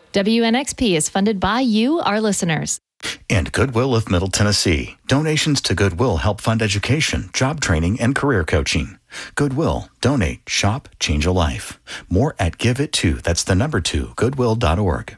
WNXP is funded by you, our listeners. And Goodwill of Middle Tennessee. Donations to Goodwill help fund education, job training, and career coaching. Goodwill. Donate. Shop. Change a life. More at Give It To. That's the number 2, goodwill.org.